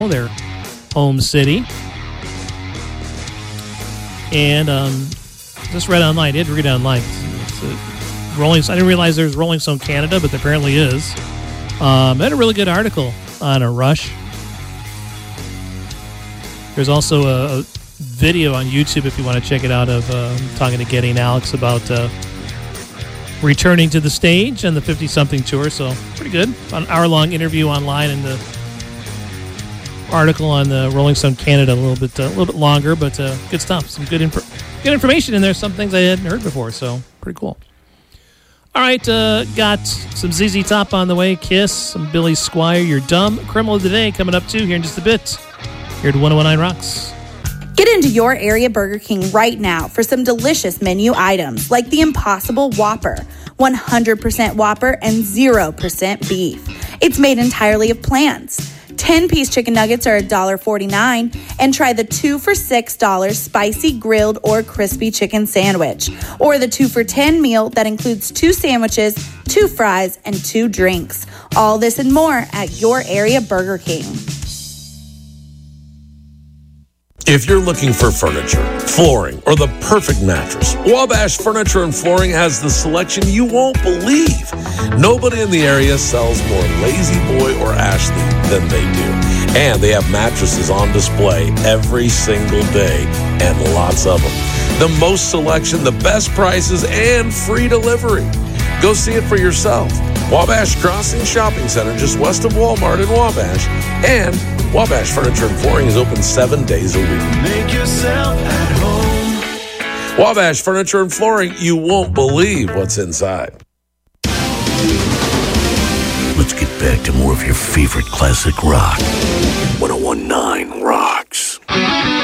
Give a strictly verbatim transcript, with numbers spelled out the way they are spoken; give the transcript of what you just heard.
their home city. And um, just read online. I did read online. It's a Rolling. I didn't realize there's Rolling Stone Canada, but there apparently is. Um, I had a really good article on a Rush. There's also a, a video on YouTube if you want to check it out of uh, talking to Geddy and Alex about uh, returning to the stage and the fifty-something tour. So pretty good. An hour-long interview online, and the article on the Rolling Stone Canada a little bit uh, a little bit longer, but uh, good stuff. Some good inf- good information in there. Some things I hadn't heard before, so pretty cool. All right, uh, got some Z Z Top on the way. Kiss, some Billy Squier. Your Dumb Criminal of the Day coming up too here in just a bit. Here at one oh one nine Rocks. Get into your area Burger King right now for some delicious menu items like the Impossible Whopper, one hundred percent Whopper and zero percent beef. It's made entirely of plants. ten-piece chicken nuggets are one dollar forty-nine, and try the two for six dollars spicy grilled or crispy chicken sandwich, or the two for ten meal that includes two sandwiches, two fries, and two drinks. All this and more at your area Burger King. If you're looking for furniture, flooring, or the perfect mattress, Wabash Furniture and Flooring has the selection you won't believe. Nobody in the area sells more Lazy Boy or Ashley than they do. And they have mattresses on display every single day, and lots of them. The most selection, the best prices, and free delivery. Go see it for yourself. Wabash Crossing Shopping Center, just west of Walmart in Wabash. And Wabash Furniture and Flooring is open seven days a week. Make yourself at home. Wabash Furniture and Flooring, you won't believe what's inside. Let's get back to more of your favorite classic rock. one oh